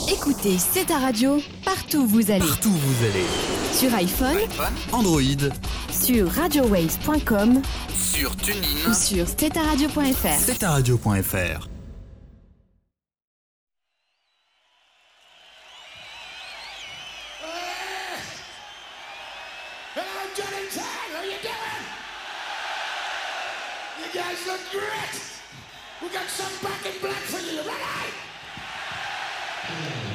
Écoutez, c'est ta radio, partout où vous allez. Partout où vous allez. Sur iPhone, Android, sur radiowaves.com, sur TuneIn ou sur staradio.fr. staradio.fr. You guys look great. We got some back in black for you. Ready?